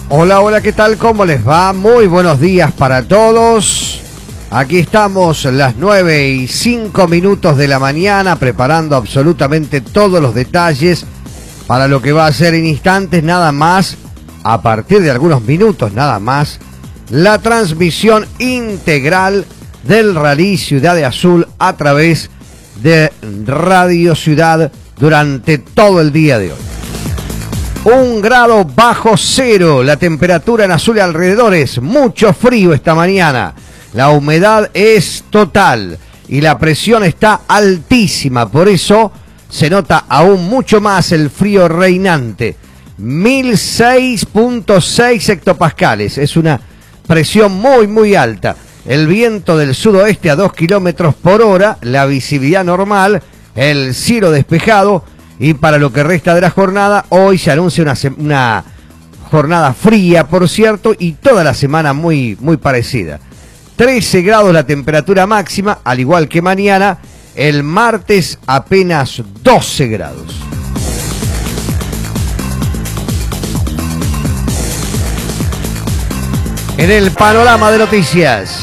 Hola, hola, ¿qué tal? ¿Cómo les va? Muy buenos días para todos. Aquí estamos las 9:05 de la mañana preparando absolutamente todos los detalles para lo que va a ser en instantes nada más, a partir de algunos minutos nada más, la transmisión integral del Rally Ciudad de Azul a través de Radio Ciudad durante todo el día de hoy. 1 grado bajo cero, la temperatura en Azul y alrededores, mucho frío esta mañana, la humedad es total y la presión está altísima, por eso se nota aún mucho más el frío reinante, 1006.6 hectopascales, es una presión muy alta, el viento del sudoeste a 2 kilómetros por hora, la visibilidad normal, el cielo despejado. Y para lo que resta de la jornada, hoy se anuncia una jornada fría, por cierto, y toda la semana muy parecida. 13 grados la temperatura máxima, al igual que mañana, el martes apenas 12 grados. En el panorama de noticias.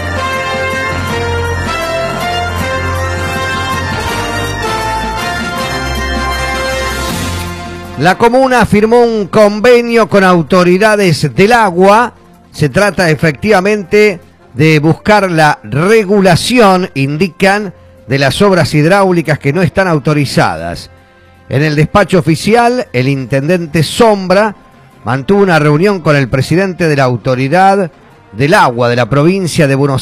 La comuna firmó un convenio con autoridades del agua. Se trata efectivamente de buscar la regulación, indican, de las obras hidráulicas que no están autorizadas. En el despacho oficial, el intendente Sombra mantuvo una reunión con el presidente de la autoridad del agua de la provincia de Buenos